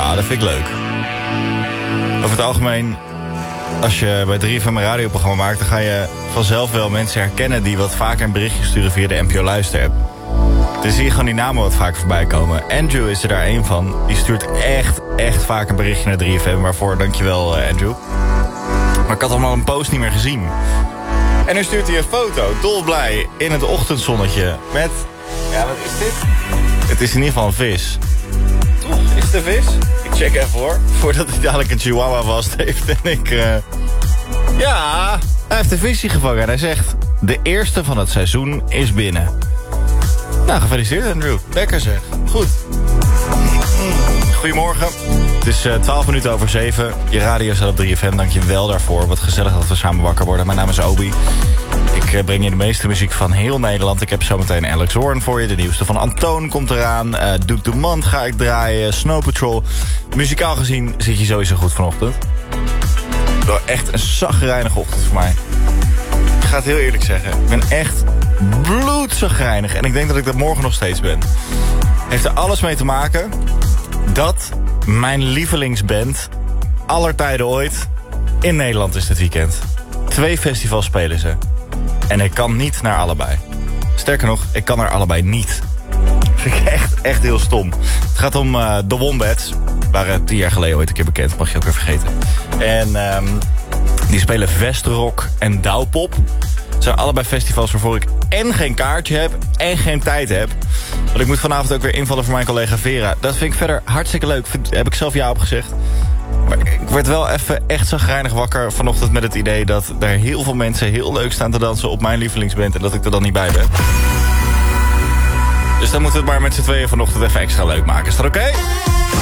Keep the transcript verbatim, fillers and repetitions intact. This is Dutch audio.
Ja, dat vind ik leuk. Over het algemeen, als je bij drie F M een radioprogramma maakt, dan ga je vanzelf wel mensen herkennen die wat vaker een berichtje sturen via de N P O Luister-app. Dan zie je gewoon die namen wat vaak voorbij komen. Andrew is er daar één van. Die stuurt echt, echt vaak een berichtje naar drie F M. Waarvoor, dankjewel uh, Andrew. Maar ik had allemaal een post niet meer gezien. En nu stuurt hij een foto, dolblij, in het ochtendzonnetje. Met, ja, wat is dit? Het is in ieder geval een vis. Toch, is het een vis? Ik check even hoor. Voordat hij dadelijk een chihuahua vast heeft. En ik, uh... ja, hij heeft een visje gevangen. En hij zegt, de eerste van het seizoen is binnen. Nou, gefeliciteerd Andrew. Lekker zeg. Goed. Goedemorgen. Het is uh, twaalf minuten over zeven. Je radio staat op drie F M. Dank je wel daarvoor. Wat gezellig dat we samen wakker worden. Mijn naam is Obi. Ik uh, breng je de meeste muziek van heel Nederland. Ik heb zometeen Alex Hoorn voor je. De nieuwste van Antoon komt eraan. Uh, Duke Dumont ga ik draaien. Snow Patrol. Muzikaal gezien zit je sowieso goed vanochtend. Wel echt een zagrijnige ochtend voor mij. Ik ga het heel eerlijk zeggen. Ik ben echt bloedzagrijnig. En ik denk dat ik dat morgen nog steeds ben. Heeft er alles mee te maken dat mijn lievelingsband aller tijden ooit in Nederland is dit weekend. Twee festivals spelen ze. En ik kan niet naar allebei. Sterker nog, ik kan er allebei niet. Dat vind ik echt, echt heel stom. Het gaat om uh, The Wombats. Waren tien jaar geleden ooit een keer bekend. Mag je ook weer vergeten. En um, die spelen Vestrock en Douwpop. Het zijn allebei festivals waarvoor ik en geen kaartje heb en geen tijd heb. Want ik moet vanavond ook weer invallen voor mijn collega Vera. Dat vind ik verder hartstikke leuk. Vind, heb ik zelf ja op gezegd. Maar ik werd wel even echt zagrijnig wakker vanochtend met het idee dat er heel veel mensen heel leuk staan te dansen op mijn lievelingsband en dat ik er dan niet bij ben. Dus dan moeten we het maar met z'n tweeën vanochtend even extra leuk maken. Is dat oké? Okay?